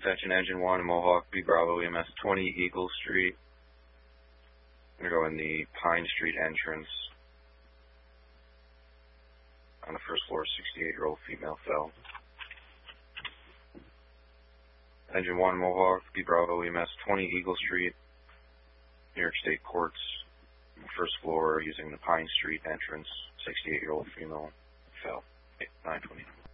attention, engine 1, Mohawk, B Bravo, EMS 20 Eagle Street. I'm going to go in the Pine Street entrance. On the first floor, 68-year-old female fell. Engine 1, Mohawk, B Bravo, EMS 20 Eagle Street, New York State Courts. On the first floor, using the Pine Street entrance, 68-year-old female fell. 9:20.